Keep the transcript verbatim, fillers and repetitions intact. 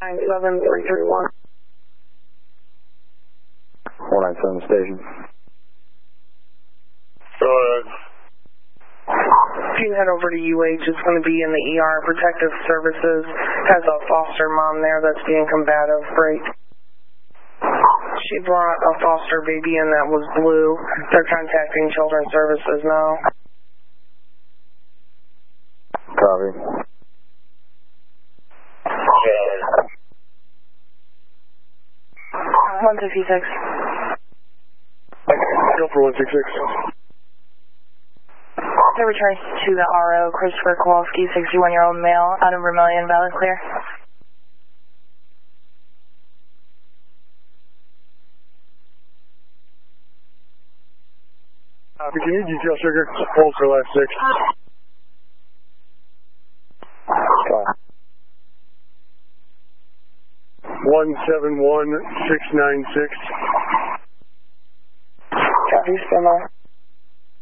nine seven three three one. four nine seven station. Go ahead. If you head over to U H, it's going to be in the E R. Protective Services has a foster mom there that's being combative. Great. She brought a foster baby in that was blue. They're contacting Children's Services now. Copy. one sixty-six. Go for one sixty-six. They returns to the R O, Christopher Kowalski, sixty-one-year-old male, out of Vermilion, valid clear. Copy. Can you detail sugar? Hold for last six. one seven one six nine six. Copy, stand on.